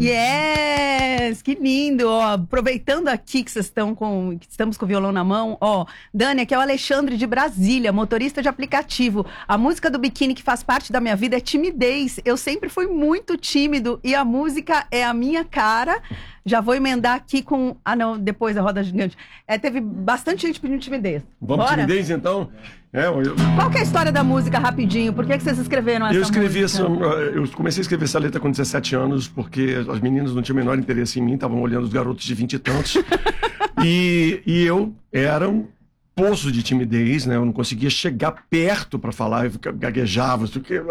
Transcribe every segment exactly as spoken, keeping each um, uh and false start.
Yes! Que lindo! Ó, aproveitando aqui que vocês estão com, que estamos com o violão na mão, ó, Dani, aqui é o Alexandre de Brasília, motorista de aplicativo. A música do biquíni que faz parte da minha vida é timidez. Eu sempre fui muito tímido e a música é a minha cara. Já vou emendar aqui com... Ah, não, depois a roda gigante. É, teve bastante gente pedindo timidez. Vamos Bora? timidez, então? É, eu... Qual que é a história da música, rapidinho? Por que, que vocês escreveram essa eu escrevi música? Essa, eu comecei a escrever essa letra com dezessete anos, porque as meninas não tinham o menor interesse em mim, estavam olhando os garotos de vinte e tantos. e, e eu era um poço de timidez, né? Eu não conseguia chegar perto para falar, eu gaguejava.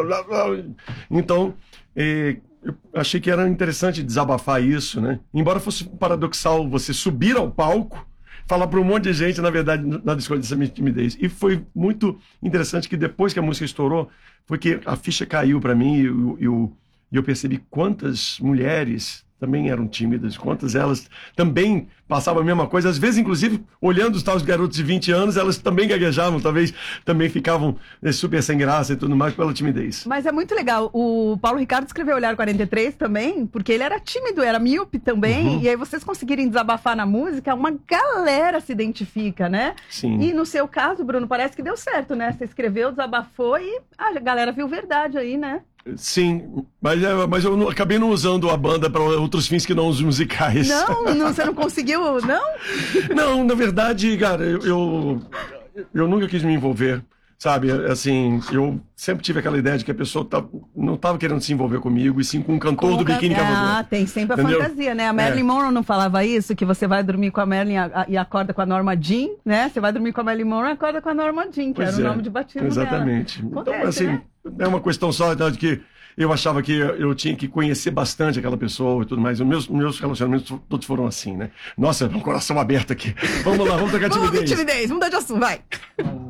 Então... Eh, eu achei que era interessante desabafar isso, né? Embora fosse paradoxal você subir ao palco, falar para um monte de gente, na verdade, na escolha dessa minha timidez. E foi muito interessante que depois que a música estourou, foi que a ficha caiu para mim e eu, eu, eu percebi quantas mulheres também eram tímidas, quantas elas também passavam a mesma coisa. Às vezes, inclusive, olhando os tais garotos de vinte anos, elas também gaguejavam, talvez também ficavam eh, super sem graça e tudo mais pela timidez. Mas é muito legal. O Paulo Ricardo escreveu Olhar quarenta e três também, porque ele era tímido, era míope também. Uhum. E aí vocês conseguirem desabafar na música, uma galera se identifica, né? Sim. E no seu caso, Bruno, parece que deu certo, né? Você escreveu, desabafou e a galera viu verdade aí, né? Sim, mas, mas eu não, acabei não usando a banda para outros fins que não os musicais. Não, não, você não conseguiu, não? Não, na verdade, cara, eu, eu, eu nunca quis me envolver, sabe? Assim, eu sempre tive aquela ideia de que a pessoa tá, não estava querendo se envolver comigo, e sim com um cantor Como do biquíni can... cavador. Ah, tem sempre a Entendeu? fantasia, né? A Marilyn É. Monroe não falava isso, que você vai dormir com a Marilyn e acorda com a Norma Jean, né? Você vai dormir com a Marilyn Monroe e acorda com a Norma Jean, que Pois era o é, nome de batismo exatamente. dela. Então, Acontece, assim, né? é uma questão só de que eu achava que eu tinha que conhecer bastante aquela pessoa e tudo mais. Os meus, meus relacionamentos todos foram assim, né? Nossa, um coração aberto aqui. Vamos lá, vamos trocar Vamos de timidez. timidez, vamos dar de assunto, vai.